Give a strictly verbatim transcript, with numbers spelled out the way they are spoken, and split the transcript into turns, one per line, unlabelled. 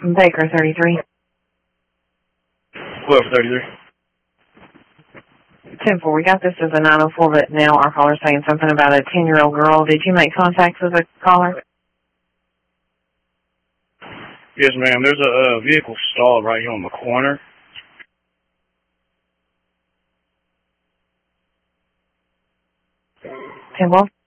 Baker thirty-three.
twelve thirty-three.
ten four, we got this as a nine oh four, but now our caller's saying something about a ten-year-old girl. Did you make contact with the caller?
Yes, ma'am. There's a uh, vehicle stalled right here on the corner.
ten one.